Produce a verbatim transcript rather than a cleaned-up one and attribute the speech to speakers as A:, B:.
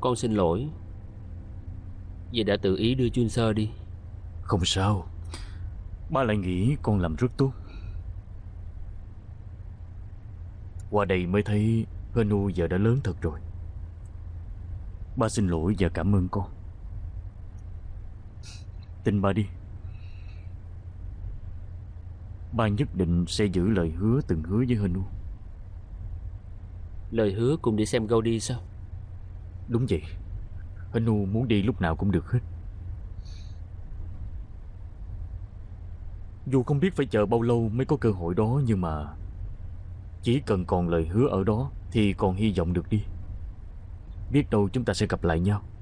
A: Con xin lỗi. Vì đã tự ý đưa Jun Sơ đi.
B: Không sao. Ba lại nghĩ con làm rất tốt. Qua đây mới thấy Henu giờ đã lớn thật rồi. Ba xin lỗi và cảm ơn con. Tin ba đi. Ba nhất định sẽ giữ lời hứa từng hứa với Henu.
A: Lời hứa cùng đi xem Gaudi sao?
B: Đúng vậy. Henu muốn đi lúc nào cũng được hết. Dù không biết phải chờ bao lâu mới có cơ hội đó, nhưng mà chỉ cần còn lời hứa ở đó thì còn hy vọng được đi. Biết đâu chúng ta sẽ gặp lại nhau.